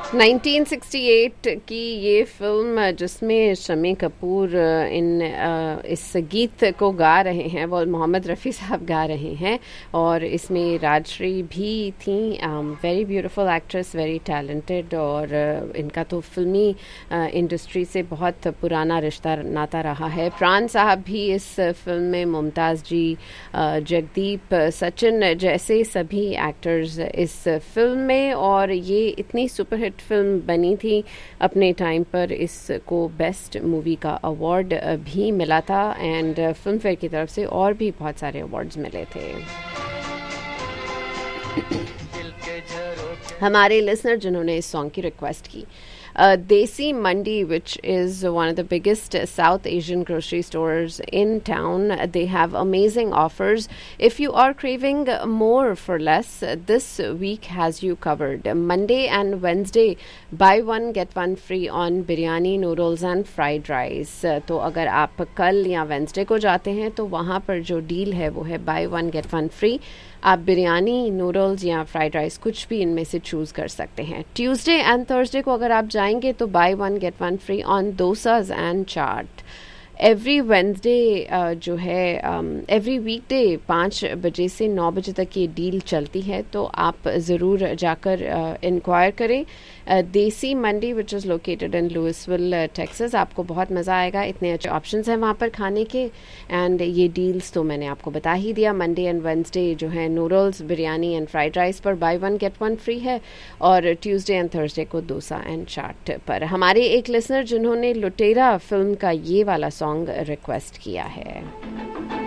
1968 की ये फिल्म जिसमें शम्मी कपूर इस गीत को गा रहे हैं, वो मोहम्मद रफ़ी साहब गा रहे हैं और इसमें राजश्री भी थी। Very beautiful actress, very talented, और इनका तो फिल्मी इंडस्ट्री से बहुत पुराना रिश्ता नाता रहा है। प्राण साहब भी इस फिल्म में, मुमताज़ जी, जगदीप, सचिन जैसे सभी एक्टर्स इस फिल्म में, और ये इतनी सुपरहिट फिल्म बनी थी अपने टाइम पर। इसको बेस्ट मूवी का अवार्ड भी मिला था एंड फिल्म फेयर की तरफ से और भी बहुत सारे अवार्ड्स मिले थे। हमारे लिसनर जिन्होंने इस सॉन्ग की रिक्वेस्ट की, Desi Mandi, which is one of the biggest South Asian grocery stores in town. They have amazing offers. If you are craving more for less, this week has you covered. Monday and Wednesday, buy one get one free on biryani, noodles and fried rice. तो अगर आप कल या Wednesday को जाते हैं तो वहाँ पर जो डील है वो है buy one get one free. आप बिरयानी, नूडल्स या फ्राइड राइस कुछ भी इनमें से चूज़ कर सकते हैं। ट्यूसडे एंड थर्सडे को अगर आप जाएंगे तो by one get one free on dosas and chaat. Every Wednesday जो है, एवरी वीकडे 5 बजे से 9 बजे तक ये डील चलती है, तो आप ज़रूर जाकर इंक्वायर करें। देसी मंडी which is located in Louisville, Texas. आपको बहुत मज़ा आएगा, इतने अच्छे ऑप्शंस हैं वहाँ पर खाने के, एंड ये डील्स तो मैंने आपको बता ही दिया। मंडे एंड वेंसडे जो है noodles, biryani and fried rice पर by one get one free है, और ट्यूसडे एंड थर्सडे को डोसा एंड चाट पर। हमारे एक लिसनर जिन्होंने लुटेरा फिल्म का ये वाला सॉन्ग रिक्वेस्ट किया है।